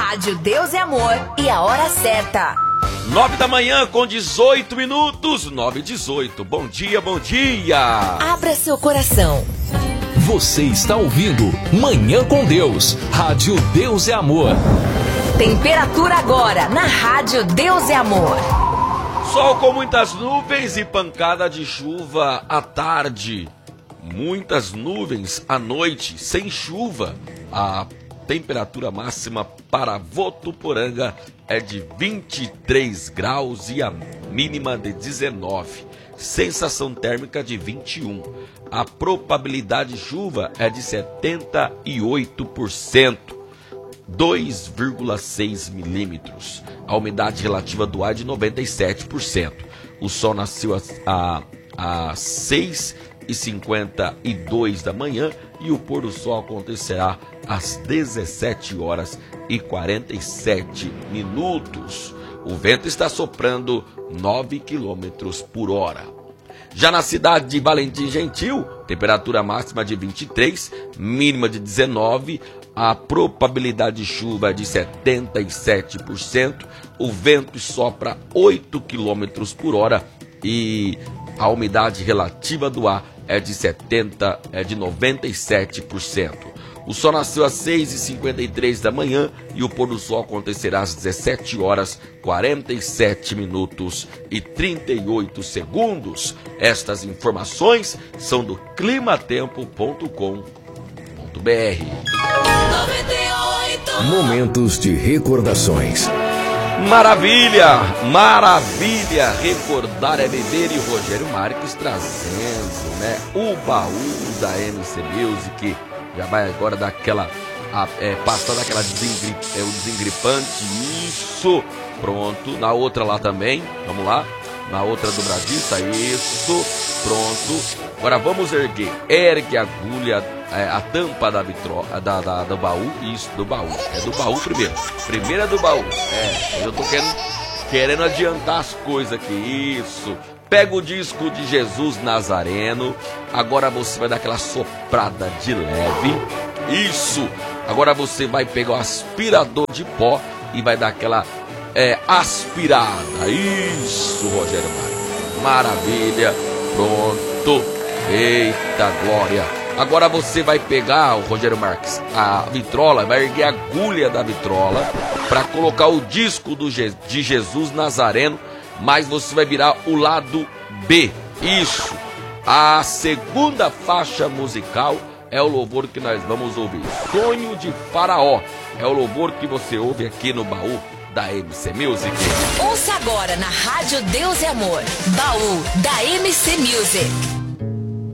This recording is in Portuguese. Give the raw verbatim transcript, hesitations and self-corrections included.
Rádio Deus é Amor e a hora certa. Nove da manhã com dezoito minutos, nove e dezoito. Bom dia, bom dia. Abra seu coração. Você está ouvindo Manhã com Deus, Rádio Deus é Amor. Temperatura agora na Rádio Deus é Amor. Sol com muitas nuvens e pancada de chuva à tarde. Muitas nuvens à noite, sem chuva. A temperatura máxima para Votuporanga é de vinte e três graus e a mínima de dezenove. Sensação térmica de vinte e um. A probabilidade de chuva é de setenta e oito por cento. dois vírgula seis milímetros. A umidade relativa do ar é de noventa e sete por cento. O sol nasceu a, a, a seis e cinquenta e dois da manhã e o pôr do sol acontecerá às dezessete horas e quarenta e sete minutos. O vento está soprando nove quilômetros por hora. Já na cidade de Valentim Gentil, temperatura máxima de vinte e três, mínima de dezenove, a probabilidade de chuva é de setenta e sete por cento, o vento sopra oito quilômetros por hora e a umidade relativa do ar é de setenta, é de noventa e sete por cento. O sol nasceu às seis e cinquenta e três da manhã e o pôr do sol acontecerá às dezessete horas, quarenta e sete minutos e trinta e oito segundos. Estas informações são do climatempo ponto com ponto br. Momentos de recordações. Maravilha, maravilha, recordar é viver, e Rogério Marques trazendo, né, o baú da M C Music. Já vai agora dar aquela, a, é, passar daquela desengri, é, o desengripante, isso, pronto, na outra lá também, vamos lá, na outra do Brasil, tá isso, pronto. Agora vamos erguer, ergue a agulha, é, a tampa da, vitro, da, da, do baú, isso, do baú, é do baú primeiro, primeiro é do baú, é, eu tô querendo, querendo adiantar as coisas aqui, isso. Pega o disco de Jesus Nazareno, agora você vai dar aquela soprada de leve, isso, agora você vai pegar o aspirador de pó e vai dar aquela é, aspirada, isso, Rogério Marques, maravilha, pronto, eita glória, agora você vai pegar, o Rogério Marques, a vitrola, vai erguer a agulha da vitrola para colocar o disco do, de Jesus Nazareno, mas você vai virar o lado B, isso, a segunda faixa musical é o louvor que nós vamos ouvir, Sonho de Faraó, é o louvor que você ouve aqui no baú da M C Music. Ouça agora na Rádio Deus é Amor, baú da M C Music.